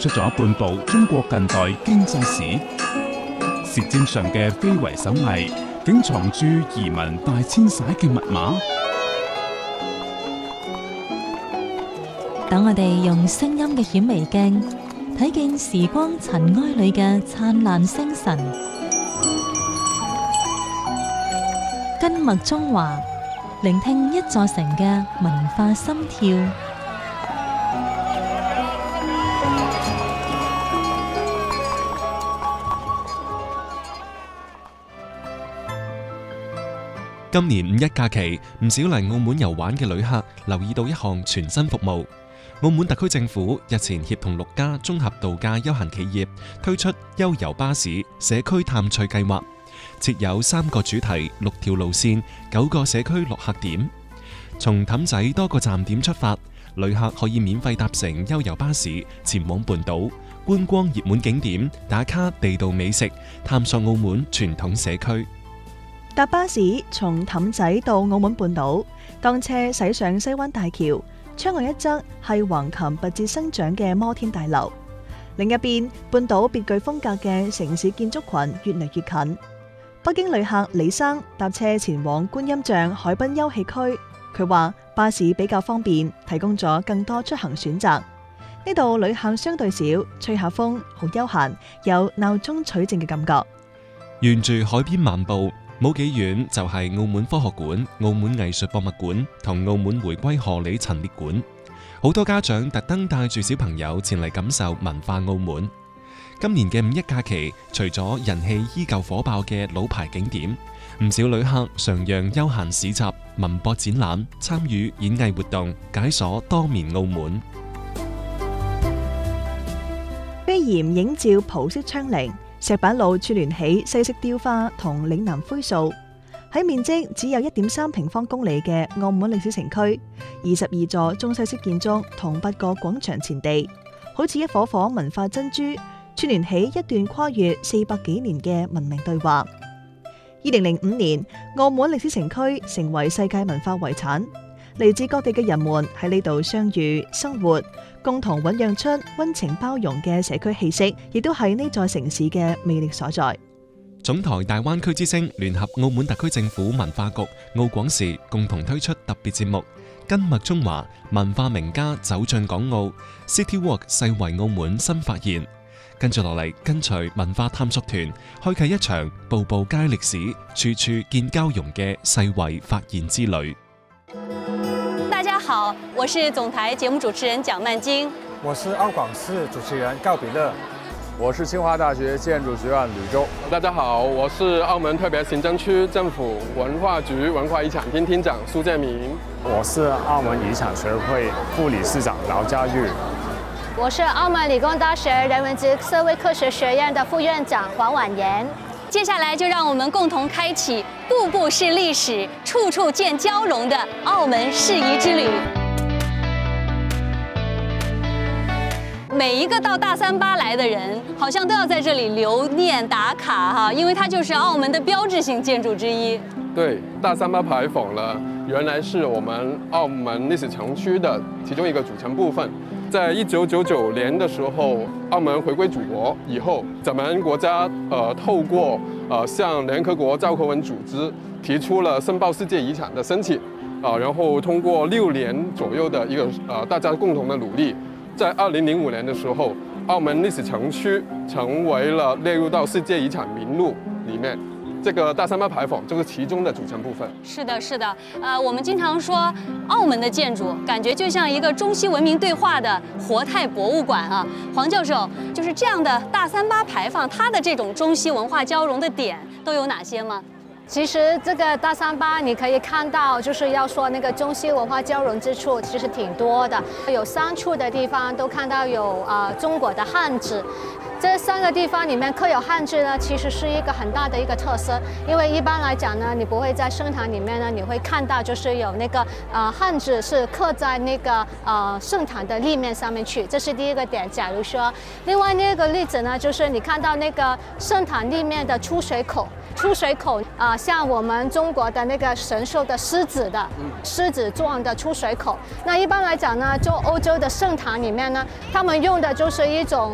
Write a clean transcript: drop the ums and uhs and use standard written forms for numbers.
出咗半部中國近代經濟史。舌尖上嘅非遺手藝，竟藏住移民大遷徙嘅密碼。 等我哋用聲音嘅顯微鏡睇見時光塵埃裏嘅燦爛星辰，根脈中華，聆聽一座城嘅文化心跳。 今年五一假期，唔少嚟澳門遊玩嘅旅客留意到一項全新服務。澳門特區政府日前協同6家綜合度假休閒企業推出悠遊巴士社區探趣計劃，設有3個主題、6條路線、9個社區落客點。從氹仔多個站點出發，旅客可以免費搭乘悠遊巴士前往半島，觀光熱門景點，打卡地道美食，探索澳門傳統社區。 搭巴士從氹仔到澳門半島，當車駛上西灣大橋，窗外一側係橫琴拔節生長嘅摩天大樓，另一邊半島別具風格嘅城市建築群越嚟越近。北京旅客李生搭車前往觀音像海濱休憩區，佢話巴士比較方便，提供咗更多出行選擇。呢度旅客相對少，吹下風好悠閒，有鬧中取靜嘅感覺。 沿住海邊漫步，冇幾遠就係澳門科學館、澳門藝術博物館同澳門回歸賀禮陳列館。好多家長特登帶住小朋友前嚟感受文化澳門。今年嘅五一假期，除咗人氣依舊火爆嘅老牌景點，唔少旅客徜徉休閒市集、文博展覽、參與演藝活動，解鎖多面澳門。 飛檐映照葡式窗棂，石板路串聯起西式雕花同嶺南灰塑。喺面積只有1.3平方公里嘅澳門歷史城區，22座中西式建築同8個廣場前地，好似一顆顆文化珍珠，串聯起一段跨越400幾年嘅文明對話。2005年，澳門歷史城區成為世界文化遺產，嚟自各地嘅人們喺呢度相遇、生活，共同醞釀出溫情包容嘅社區氣息，亦都係呢座城市嘅魅力所在。 總台大灣區之聲聯合澳門特區政府文化局、澳廣視共同推出特別節目《根脈中華》，文化名家走進港澳 City Walk 世遺澳門新發現。跟住落嚟，跟隨文化探索團，開啟一場步步皆歷史、處處見交融嘅世遺發現之旅。 大家好，我是總台節目主持人蔣曼晶。 我是澳廣視主持人高比樂。 我是清華大學建築學院呂周。 大家好，我是澳門特別行政區政府文化局文化遺產廳廳長蘇建明。 我是澳門遺產學會副理事長勞家玉。 我是澳門理工大學人文及社會科學學院的副院長黃婉妍。 接下來就讓我們共同開啟步步是歷史、處處見交融的澳門市遺之旅。每一個到大三巴來的人，好像都要在這裏留念打卡哈，因為它就是澳門的標誌性建築之一。 對，大三巴牌坊呢，原來是我們澳門歷史城區的其中一個組成部分。在1999年的時候，澳門回歸祖國以後，咱們國家透過向聯合國教科文組織提出了申報世界遺產的申請，然後通過6年左右的一個大家共同的努力，在2005年的時候，澳門歷史城區成為了列入到世界遺產名錄裡面。這個大三巴牌坊就是其中的組成部分。 是的，是的，我們經常說澳門的建築感覺就像一個中西文明對話的活態博物館啊。黃教授，就是這樣的大三巴牌坊，它的這種中西文化交融的點都有哪些嗎？ 其實這個大三巴你可以看到，就是要說那個中西文化交融之處其實挺多的，有3處的地方都看到有中國的漢字。這3個地方裡面刻有漢字呢，其實是一個很大的一個特色，因為一般來講呢，你不會在聖堂裡面呢，你會看到就是有那個漢字是刻在那個聖堂的立面上面去，這是第一個點。假如說，另外那個例子呢，就是你看到那個聖堂立面的出水口。出水口像我們中國的那個神獸的獅子狀的出水口。那一般來講呢，就歐洲的聖堂裡面呢，他們用的就是一種